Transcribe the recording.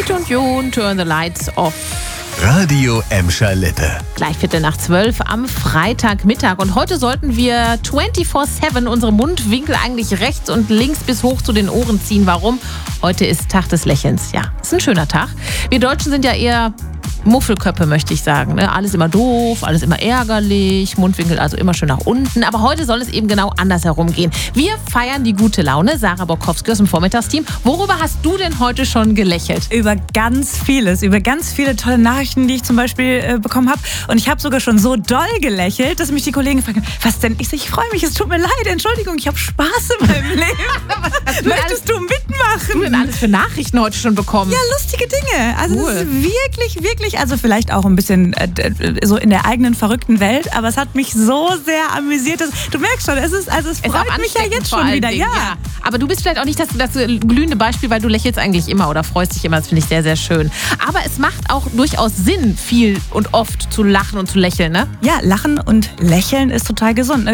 Fiete und Jon, Turn the Lights Off. Radio Emscher Lippe. Gleich 11:45 am Freitagmittag. Und heute sollten wir 24/7 unsere Mundwinkel eigentlich rechts und links bis hoch zu den Ohren ziehen. Warum? Heute ist Tag des Lächelns. Ja, ist ein schöner Tag. Wir Deutschen sind ja eher Muffelköppe, möchte ich sagen. Ne? Alles immer doof, alles immer ärgerlich, Mundwinkel also immer schön nach unten. Aber heute soll es eben genau andersherum gehen. Wir feiern die gute Laune. Sarah Borkowski aus dem Vormittagsteam. Worüber hast du denn heute schon gelächelt? Über ganz vieles, über ganz viele tolle Nachrichten, die ich zum Beispiel bekommen habe. Und ich habe sogar schon so doll gelächelt, dass mich die Kollegen fragen, was denn? Ich freue mich, es tut mir leid, Entschuldigung, ich habe Spaß in meinem Leben. Möchtest du mitmachen? Was hast du denn alles für Nachrichten heute schon bekommen? Ja, lustige Dinge. Also Cool. es ist wirklich, wirklich, also vielleicht auch ein bisschen so in der eigenen verrückten Welt, aber es hat mich so sehr amüsiert. Du merkst schon, es freut mich ja jetzt schon wieder. Ja. Aber du bist vielleicht auch nicht das glühende Beispiel, weil du lächelst eigentlich immer oder freust dich immer. Das finde ich sehr, sehr schön. Aber es macht auch durchaus Sinn, viel und oft zu lachen und zu lächeln, ne? Ja, Lachen und Lächeln ist total gesund.